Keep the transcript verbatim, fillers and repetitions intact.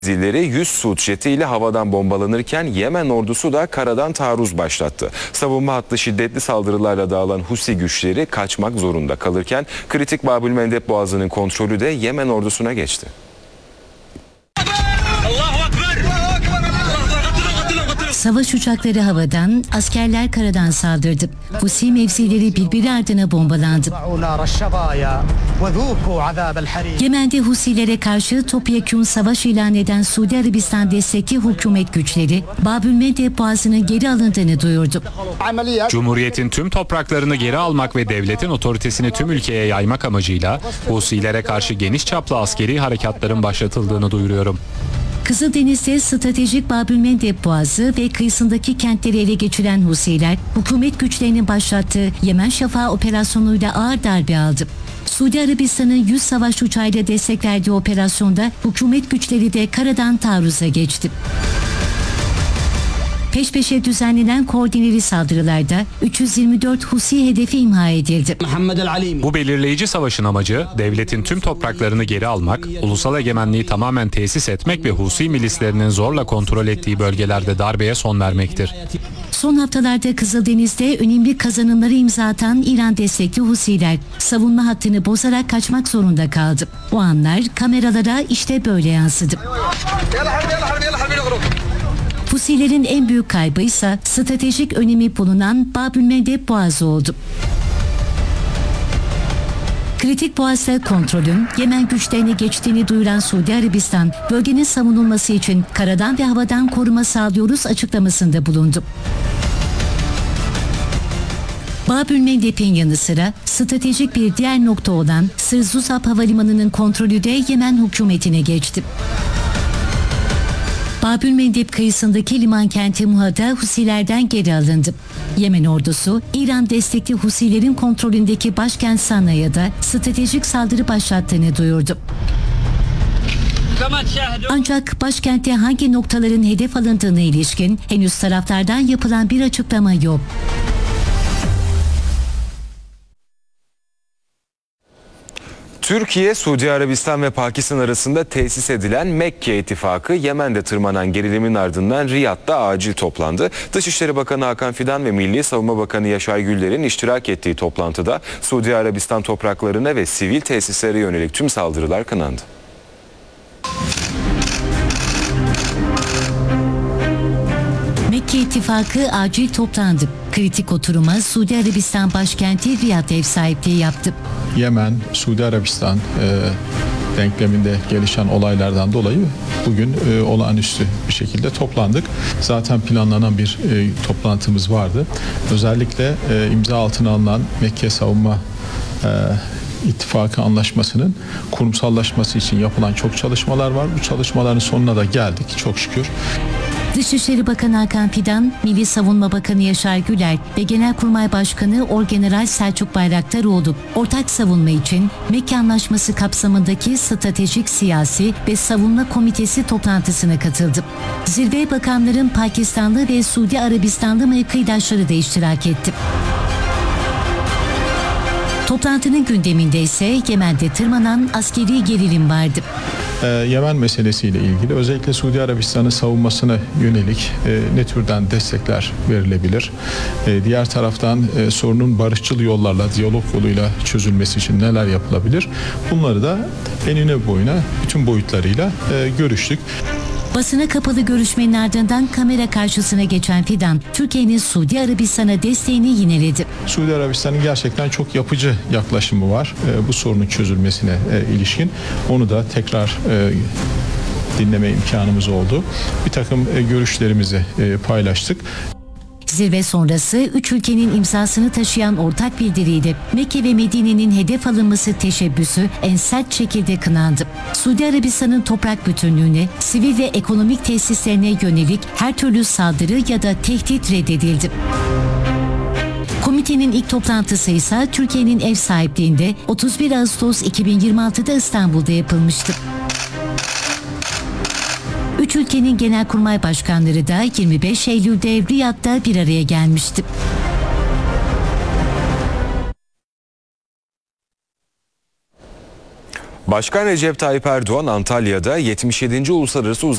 Zilleri yüz Suud jetiyle havadan bombalanırken Yemen ordusu da karadan taarruz başlattı. Savunma hattı şiddetli saldırılarla dağılan Husi güçleri kaçmak zorunda kalırken kritik Babülmendeb Boğazı'nın kontrolü de Yemen ordusuna geçti. Savaş uçakları havadan, askerler karadan saldırdı. Husi mevzileri birbiri ardına bombalandı. Yemen'de Husilere karşı topyekün savaş ilan eden Suudi Arabistan destekli hükümet güçleri Babülmendeb Boğazı'nın geri alındığını duyurdu. Cumhuriyetin tüm topraklarını geri almak ve devletin otoritesini tüm ülkeye yaymak amacıyla Husilere karşı geniş çaplı askeri harekatların başlatıldığını duyuruyorum. Kızıldeniz'de stratejik Babülmendeb Boğazı ve kıyısındaki kentleri ele geçiren Husiler, hükümet güçlerinin başlattığı Yemen Şafağı operasyonuyla ağır darbe aldı. Suudi Arabistan'ın yüz savaş uçağıyla destek verdiği operasyonda hükümet güçleri de karadan taarruza geçti. Peş peşe düzenlenen koordineli saldırılarda üç yüz yirmi dört Husi hedefi imha edildi. Bu belirleyici savaşın amacı devletin tüm topraklarını geri almak, ulusal egemenliği tamamen tesis etmek ve Husi milislerinin zorla kontrol ettiği bölgelerde darbeye son vermektir. Son haftalarda Kızıldeniz'de önemli kazanımları imza atan İran destekli Husiler savunma hattını bozarak kaçmak zorunda kaldı. O anlar kameralara işte böyle yansıdı. Husilerin en büyük kaybı ise stratejik önemi bulunan Babülmendeb Boğazı oldu. Kritik boğazda kontrolün Yemen güçlerine geçtiğini duyuran Suudi Arabistan, bölgenin savunulması için karadan ve havadan koruma sağlıyoruz açıklamasında bulundu. Babülmendeb'in yanı sıra stratejik bir diğer nokta olan Sır Zusab Havalimanı'nın kontrolü de Yemen hükümetine geçti. Babülmendeb kıyısındaki liman kenti Muhada Husilerden geri alındı. Yemen ordusu, İran destekli Husilerin kontrolündeki başkent Sana'ya da stratejik saldırı başlattığını duyurdu. Ancak başkentte hangi noktaların hedef alındığına ilişkin henüz taraflardan yapılan bir açıklama yok. Türkiye, Suudi Arabistan ve Pakistan arasında tesis edilen Mekke İttifakı Yemen'de tırmanan gerilimin ardından Riyad'da acil toplandı. Dışişleri Bakanı Hakan Fidan ve Milli Savunma Bakanı Yaşar Güller'in iştirak ettiği toplantıda Suudi Arabistan topraklarına ve sivil tesislere yönelik tüm saldırılar kınandı. Mekke İttifakı acil toplandı. Kritik oturuma Suudi Arabistan başkenti Riyad ev sahipliği yaptı. Yemen, Suudi Arabistan e, denkleminde gelişen olaylardan dolayı bugün e, olağanüstü bir şekilde toplandık. Zaten planlanan bir e, toplantımız vardı. Özellikle e, imza altına alınan Mekke Savunma e, İttifakı anlaşmasının kurumsallaşması için yapılan çok çalışmalar var. Bu çalışmaların sonuna da geldik çok şükür. Dışişleri Bakanı Hakan Fidan, Milli Savunma Bakanı Yaşar Güler ve Genelkurmay Başkanı Orgeneral Selçuk Bayraktaroğlu ortak savunma için Mekke Anlaşması kapsamındaki Stratejik Siyasi ve Savunma Komitesi toplantısına katıldı. Zirveye bakanların Pakistanlı ve Suudi Arabistanlı mevkidaşları da iştirak etti. Toplantının gündeminde ise Yemen'de tırmanan askeri gerilim vardı. Ee, Yemen meselesiyle ilgili özellikle Suudi Arabistan'ın savunmasına yönelik e, ne türden destekler verilebilir? E, diğer taraftan e, sorunun barışçıl yollarla, diyalog yoluyla çözülmesi için neler yapılabilir? Bunları da enine boyuna bütün boyutlarıyla e, görüştük. Basına kapalı görüşmenin ardından kamera karşısına geçen Fidan, Türkiye'nin Suudi Arabistan'a desteğini yineledi. Suudi Arabistan'ın gerçekten çok yapıcı yaklaşımı var e, bu sorunun çözülmesine e, ilişkin. Onu da tekrar e, dinleme imkanımız oldu. Bir takım e, görüşlerimizi e, paylaştık. Zirve sonrası üç ülkenin imzasını taşıyan ortak bildiriydi. Mekke ve Medine'nin hedef alınması teşebbüsü en sert şekilde kınandı. Suudi Arabistan'ın toprak bütünlüğüne, sivil ve ekonomik tesislerine yönelik her türlü saldırı ya da tehdit reddedildi. Komitenin ilk toplantısı ise Türkiye'nin ev sahipliğinde otuz bir Ağustos iki bin yirmi altıda İstanbul'da yapılmıştı. Üç ülkenin genelkurmay başkanları da yirmi beş Eylül'de Riyad'da bir araya gelmişti. Başkan Recep Tayyip Erdoğan Antalya'da yetmiş yedinci Uluslararası